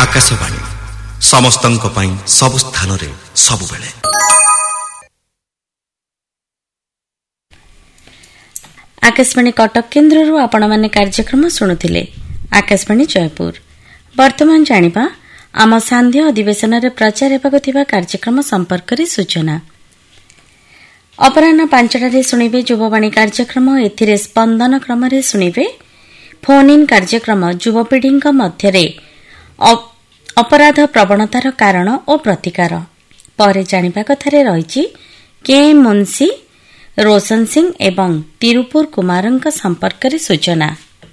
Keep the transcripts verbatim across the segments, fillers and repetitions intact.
आकाशवाणी समस्तंक पई सब स्थान रे सब बेले। आकाशवाणी कटक केन्द्र आपण माने कार्यक्रम शुणुथिले। आकाशवाणी जयपुर। वर्तमान जानिबा आम सांध्य अधिवेशन रे प्रचार हेबाक थिबा कार्यक्रम संपर्क रे सूचना। अपराह्न पांचटारे शुणिबे युववाणी कार्यक्रम। एथिरे स्पंदन क्रम रे शुणिबे फोन इन कार्यक्रम युवपीढ़ी मध्य अपराध प्रवणतार कारण और प्रतिकार। पर जानिबा कथारे रहिछि के मुंशी रोशन सिंह एवं तिरुपुर कुमारंक संपर्क रे सूचना।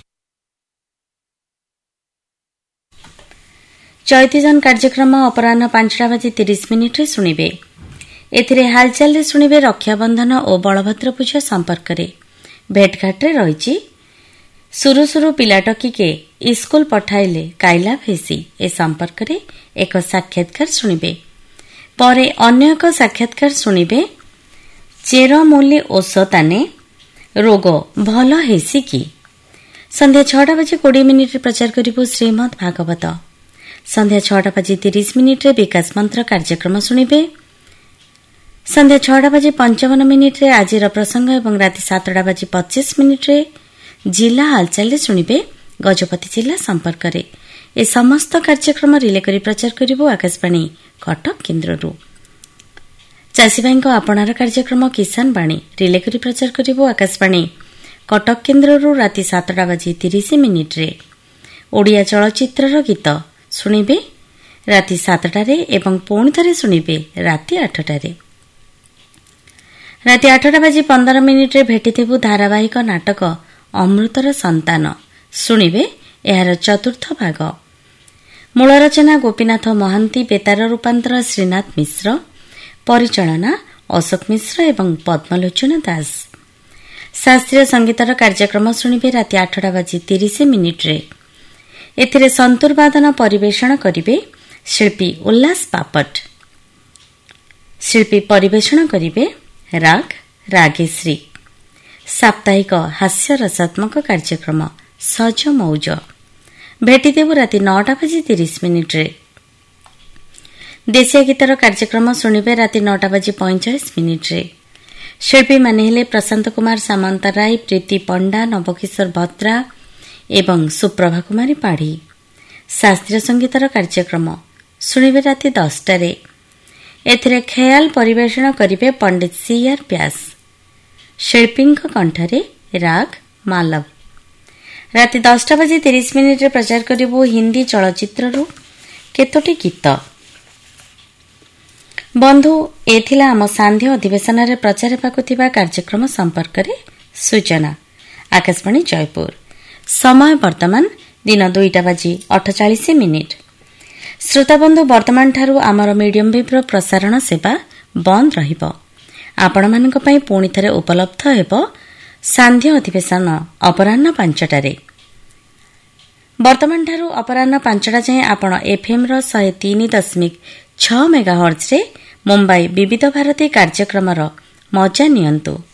चैतीजन कार्यक्रम अपराह्न पांचटा बाजी तीस मिनिट रे शुणिबे। एथिरे हालचाल रे शुणिबे रक्षाबंधन और बलभद्र पूजा संपर्क रे। भेटघाट रे रहिछि सुरु सुरु पिलाटकी के स्कूल पठाइले काइला फेसी ए संपर्क रे एक साक्षात्कार शुणिबे। परे अन्य एक साक्षात्कार शुणिबे चेरमूली ओषताने रोग भल हेसी की। संध्या छटा बजे कोड़े मिनिट प्रचार करिबो श्रीमद भागवत। संध्या छटा बजे तीस मिनिट रे विकास मंत्र कार्यक्रम शुणिबे। संध्या छटा बजे पंचावन मिनिट रे आजिर प्रसंग एवं राति सातटा बजे पच्चीस मिनिट रे जिला हालचाल शुणिबे गजपति जिला संपर्क रे। ए समस्त कार्यक्रम रिले करी प्रचार करिबो आकाशवाणी कटक केन्द्ररू। चाषी भाई आपणार कार्यक्रम किसान बाणी रिले करी प्रचार करिबो आकाशवाणी कटक केन्द्ररू राति सातटा बजे तीस मिनिट रे। ओडिया चलचित्रर गीत शुणिबे राति सातटारे एवं पुणी थरे शुणिबे राति आठटारे। राति आठटा बजे पंदर मिनिट रे भेटिथिबु धारावाहिक नाटक अमृतर संतान शुणिबे एहार चतुर्थ भाग। मूल रचना गोपीनाथ महांती, बेतार रूपांतर श्रीनाथ मिश्र, परिचालना अशोक मिश्र एवं पद्मलोचन दास। शास्त्रीय संगीतर कार्यक्रम शुणिबे राति आठटा बजे तीस मिनिट रे। एथिरे संतूर वादन परिवेषण करिबे शिल्पी उल्लास पापट। शिल्पी परिवेषण करिबे राग रागेश्री। साप्ताहिक हास्य रसात्मक कार्यक्रम सज मौज भेटिदेबु राति नौटा बजे तीस मिनिट रे। देशिया गीतर कार्यक्रम शुणिबे राति नौटा बजे पैंचाश मिनिट रे। शिल्पी माने हेले प्रशांत कुमार सामंतराय, प्रीति पंडा, नवकिशोर भद्रा एवं सुप्रभा कुमारी पाढ़ी। शास्त्रीय संगीतर कार्यक्रम शुणिबे राति दसटा रे। एथिरे ख्याल परिवेषण करिबे पंडित सी आर व्यास। शिल्पी कंठरे राग मालव। राति दसटा बजे तीस मिनिट रे प्रचार करिबो हिंदी चलचित्ररू केतोटी गीत। बंधु एथिला आम सांध्य अधिवेशन रे प्रचार हेबाकु थिबा कार्यक्रम संपर्क रे सूचना। आकाशवाणी जयपुर। समय वर्तमान दिन दुईटा बजी अठचालीस मिनिट। श्रोता बंधु वर्तमान ठारू आमर मीडियम वेव प्रसारण सेवा बंद रहिबो। आपण मानक पई पुणी थरे उपलब्ध हेबो सांध्य अधिवेशन अपराह्न पांचटारे। वर्तमान ठारू अपराह्न पांचटा जाए आपण एफएम रो एक सौ तीन दशमिक छह मेगाहर्ट्ज रे मुंबई विविध भारती कार्यक्रम रो मजा नियंतु।